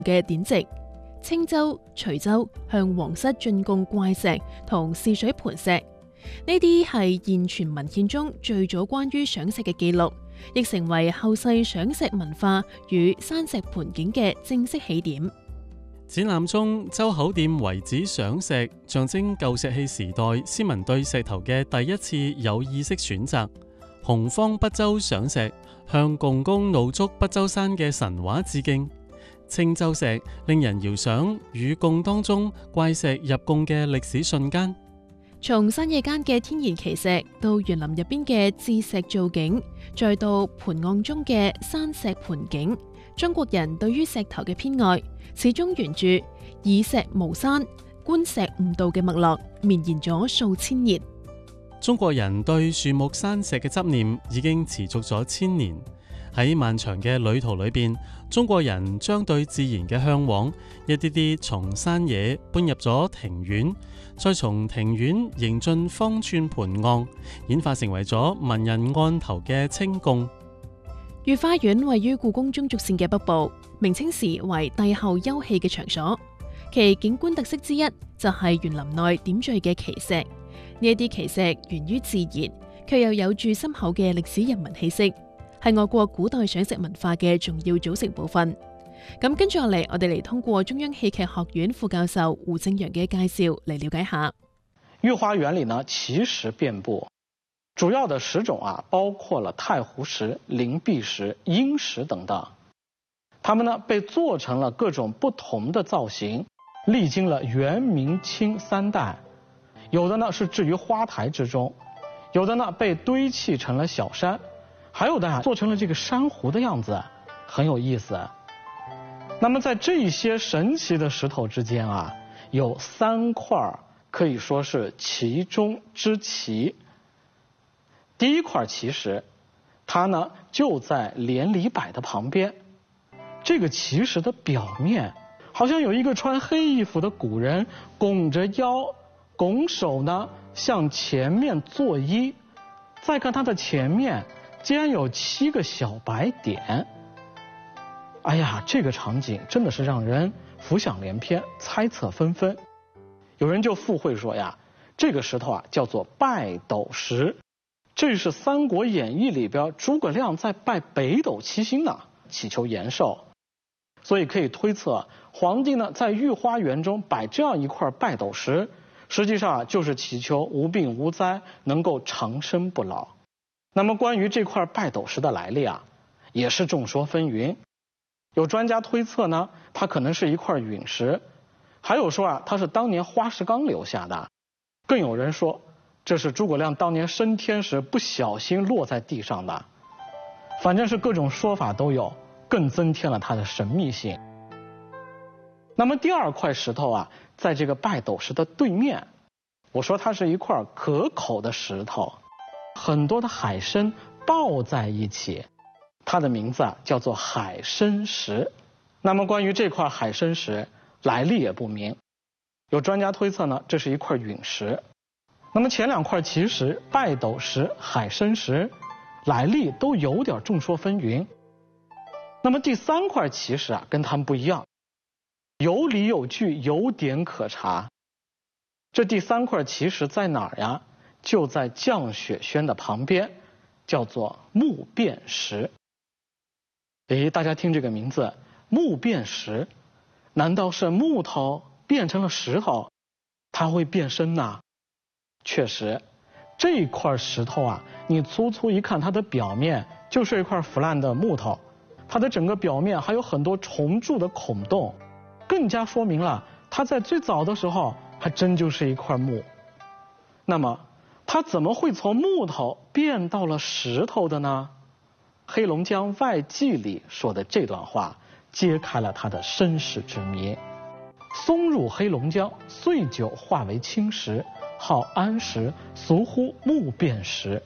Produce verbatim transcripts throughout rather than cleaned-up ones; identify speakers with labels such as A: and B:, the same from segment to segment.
A: 嘅典籍。青州、徐州向皇室進貢怪石同試水盤石，呢啲係現存文獻中最早關於賞石嘅記錄，亦成為後世賞石文化與山石盆景嘅正式起點。
B: 展覽中，周口店遺址賞石，象徵舊石器時代先民對石頭嘅第一次有意識選擇。洪荒北周賞石，向共工怒觸北周山嘅神話致敬。青州石令人遙想與貢當中怪石入貢嘅歷史瞬間。
A: 從山野間嘅天然奇石，到園林入邊嘅置石造景，再到盤岸中嘅山石盆景，中國人對於石頭嘅偏愛，始終沿住以石無山、觀石悟道嘅脈絡，綿延咗數千年。
B: 中國人對樹木山石嘅執念已經持續咗千年。喺漫長嘅旅途裏邊，中國人將對自然嘅向往一啲啲從山野搬入咗庭院，再從庭院迎進方寸盤岸，演化成為咗文人案頭嘅清供。
A: 御花園位於故宮中軸線嘅北部，明清時為帝后休憩嘅場所。其景觀特色之一就係園林內點綴嘅奇石。呢一啲奇石源於自然，卻又有住深厚嘅歷史人文氣息，係我國古代賞石文化嘅重要組成部分。咁跟住落嚟，我哋嚟通過中央戲劇學院副教授胡正陽嘅介紹嚟了解下。
C: 御花園裏呢，奇石遍布，主要的石種啊，包括了太湖石、靈璧石、鷹石等等。它們呢被做成了各種不同的造型，歷經了元、明、清三代。有的呢是置於花台之中，有的呢被堆砌成了小山，還有的啊做成了這個珊瑚的樣子，很有意思。那麼在這些神奇的石頭之間啊，有三塊可以說是奇中之奇。第一塊奇石，它呢就在連理柏的旁邊。這個奇石的表面，好像有一個穿黑衣服的古人拱着腰，拱手呢向前面作揖。再看它的前面，竟然有七個小白點。哎呀，這個場景真的是讓人浮想聯翩，猜測紛紛。有人就附會說呀，這個石頭啊叫做拜斗石，這是《三國演義》裏邊諸葛亮在拜北斗七星呢，祈求延壽。所以可以推測，皇帝呢在御花園中擺這樣一塊拜斗石，實際上就是祈求無病無災，能夠長生不老。那麼關於這塊拜斗石的來歷啊，也是眾說紛紜。有專家推測呢，它可能是一塊隕石，還有說啊，它是當年花石綱留下的，更有人說這是諸葛亮當年升天時不小心落在地上的。反正是各種說法都有，更增添了它的神秘性。那麼第二塊石頭啊，在這個拜斗石的對面，我說它是一塊可口的石頭，很多的海參抱在一起，它的名字啊叫做海參石。那麼關於這塊海參石，來歷也不明，有專家推測呢，這是一塊隕石。那麼前兩塊奇石拜斗石、海參石，來歷都有點眾說紛紜。那麼第三塊奇石啊，跟他們不一樣，有理有據，有點可查。這第三塊奇石在哪兒呀？就在降雪軒的旁邊，叫做木變石。誒，大家聽這個名字，木變石，難道是木頭變成了石頭？它會變身吶？確實，這塊石頭啊，你粗粗一看，它的表面就是一塊腐爛的木頭，它的整個表面還有很多蟲蛀的孔洞，更加說明了它在最早的時候還真就是一塊木。那麼它怎麼會從木頭變到了石頭的呢？黑龍江外記裡說的這段話揭開了它的身世之謎。松入黑龍江，歲久化為青石，號安石，俗呼木變石。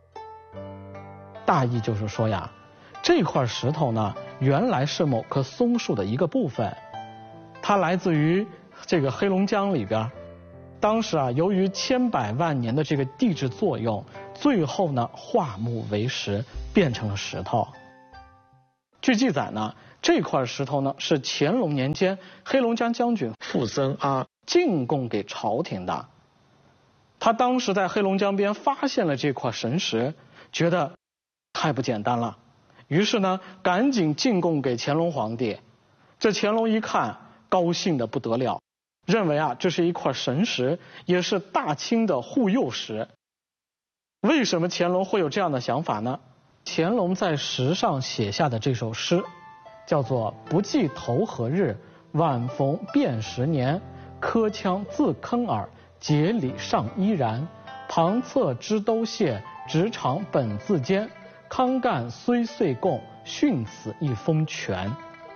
C: 大意就是說呀，這塊石頭呢，原來是某棵松樹的一個部分，它來自於這個黑龍江裡邊。當時啊，由於千百萬年的這個地質作用，最後呢化木為石，變成了石頭。據記載呢， 这块石头呢是乾隆年间黑龙江将军傅森阿进贡给朝廷的。他当时在黑龙江边发现了这块神石，觉得太不简单了，于是呢赶紧进贡给乾隆皇帝。这乾隆一看，高兴得不得了，认为啊这是一块神石，也是大清的护佑石。为什么乾隆会有这样的想法呢？乾隆在石上写下的这首诗叫做不记头何日，晚逢辨识年，科枪自坑耳，节礼尚依然，旁侧之都谢，职场本自坚，康干虽岁贡，殉死一封全。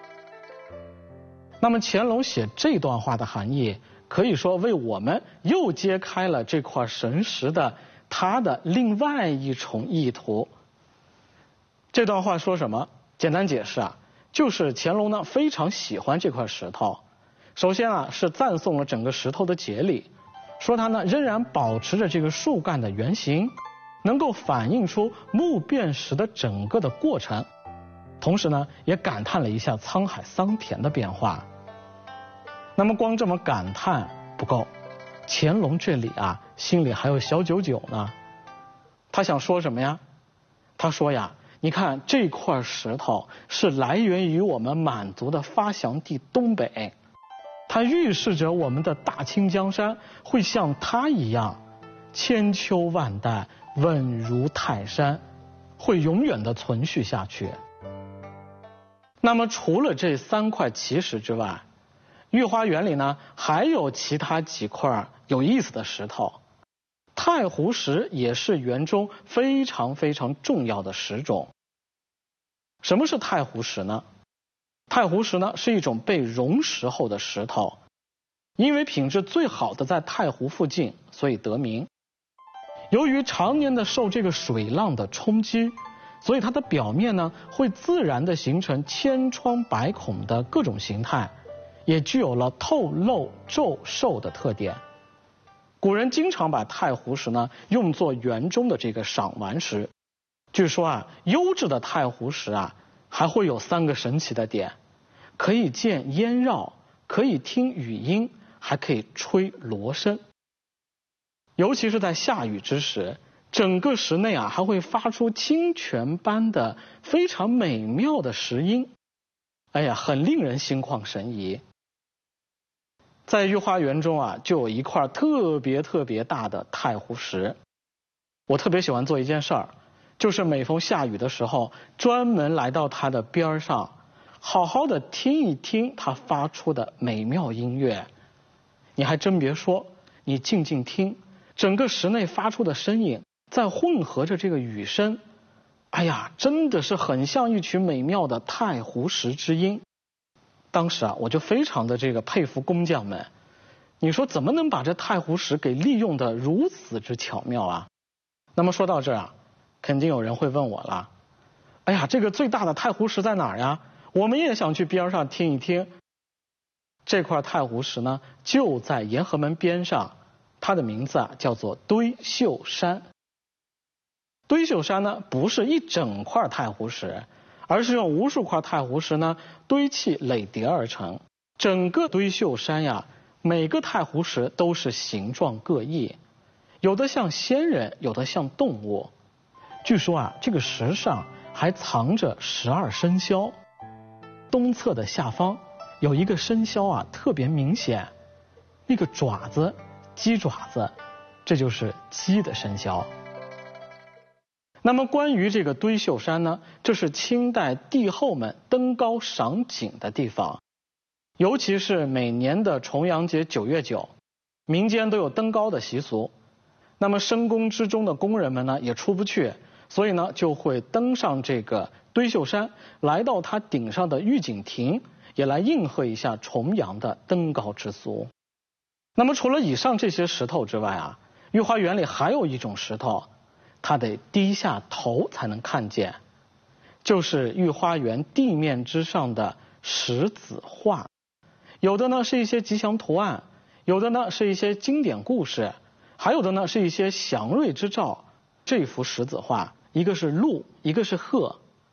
C: 那么乾隆写这段话的含义，可以说为我们又揭开了这块神石的它的另外一重意图。这段话说什么？简单解释啊，就是乾隆呢非常喜欢这块石头。首先啊是赞颂了整个石头的节理，说它呢仍然保持着这个树干的原型，能够反映出木变石的整个的过程。同时呢也感叹了一下沧海桑田的变化。那么光这么感叹不够，乾隆这里啊心里还有小九九呢。他想说什么呀？他说呀，你看这块石头是来源于我们满族的发祥地东北，它预示着我们的大清江山会像它一样千秋万代，稳如泰山，会永远的存续下去。那么除了这三块奇石之外，御花园里呢还有其他几块有意思的石头。太湖石也是园中非常非常重要的石种。什么是太湖石呢？太湖石呢是一种被溶蚀后的石头，因为品质最好的在太湖附近，所以得名。由于常年的受这个水浪的冲击，所以它的表面呢会自然的形成千疮百孔的各种形态，也具有了透漏皱瘦的特点。古人经常把太湖石呢用作园中的这个赏玩石。据说啊，优质的太湖石啊还会有三个神奇的点：可以见烟绕，可以听语音，还可以吹锣声。尤其是在下雨之时，整个石内啊还会发出清泉般的非常美妙的石音，哎呀，很令人心旷神怡。在御花园中啊，就有一块特别特别大的太湖石。我特别喜欢做一件事儿，就是每逢下雨的时候，专门来到它的边上，好好的听一听它发出的美妙音乐。你还真别说，你静静听，整个石内发出的声音再混合着这个雨声，哎呀，真的是很像一曲美妙的太湖石之音。当时啊，我就非常的这个佩服工匠们，你说怎么能把这太湖石给利用的如此之巧妙啊？那么说到这儿啊，肯定有人会问我了，哎呀，这个最大的太湖石在哪儿呀？我们也想去边上听一听。这块太湖石呢，就在沿河门边上，它的名字啊叫做堆秀山。堆秀山呢，不是一整块太湖石，而是用无数块太湖石呢堆砌垒叠而成。整个堆秀山呀，每个太湖石都是形状各异，有的像仙人，有的像动物。据说啊，这个石上还藏着十二生肖。东侧的下方有一个生肖啊，特别明显，那个爪子，鸡爪子，这就是鸡的生肖。那么关于这个堆秀山呢，这是清代帝后们登高赏景的地方，尤其是每年的重阳节九月九，民间都有登高的习俗。那么深宫之中的宫人们呢也出不去，所以呢就会登上这个堆秀山，来到它顶上的御景亭，也来应和一下重阳的登高之俗。那么除了以上这些石头之外啊，御花园里还有一种石头，它得低下头才能看见，就是御花园地面之上的石子画。有的呢是一些吉祥图案，有的呢是一些经典故事，还有的呢是一些祥瑞之兆。这幅石子画，一个是鹿，一个是鹤。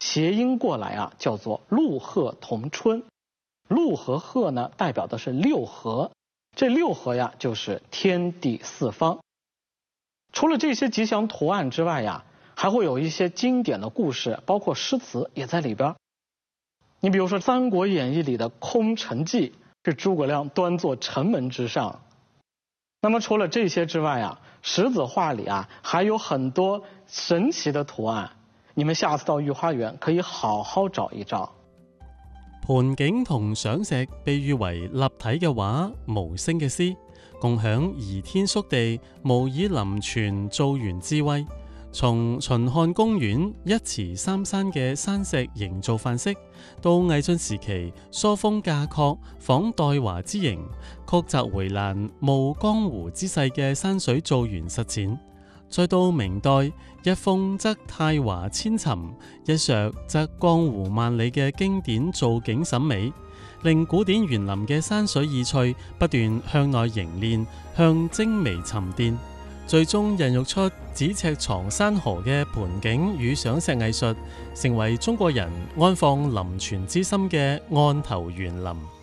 C: 谐音过来啊，叫做鹿鹤同春。鹿和鹤呢，代表的是六合，这六合呀，就是天地四方。除了这些吉祥图案之外呀，还会有一些经典的故事，包括诗词也在里边。你比如说《三国演义》里的空城计，是诸葛亮端坐城门之上。那么除了这些之外啊，石子画里啊还有很多神奇的图案，你们下次到御花園可以好好找一找。
B: 盆景同賞石被譽為立體嘅畫、無聲嘅詩，共享移天縮地、模擬林泉造園智慧。從秦漢公園一池三山嘅山石營造範式，到魏晉時期疏風架壑仿代華之形，曲澤回欄冒江湖之勢嘅山水造園實踐，再到明代一峰則泰華千尋，一石則江湖萬里嘅經典造景審美，令古典園林嘅山水意趣不斷向內凝練，向精微沉澱。最終孕育出咫尺藏山河嘅盆景與賞石藝術，成為中國人安放林泉之心嘅案頭園林。